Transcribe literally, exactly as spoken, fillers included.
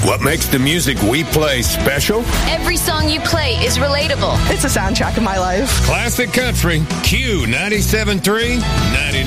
What makes the music we play special? Every song you play is relatable. It's a soundtrack of my life. Classic country. Q ninety-seven point three, ninety